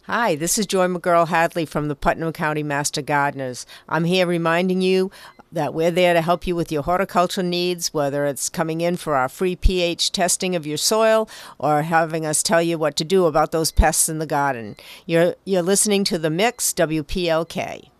Hi, this is Joy McGurl Hadley from the Putnam County Master Gardeners. I'm here reminding you that we're there to help you with your horticulture needs, whether it's coming in for our free pH testing of your soil or having us tell you what to do about those pests in the garden. You're listening to The Mix, WPLK.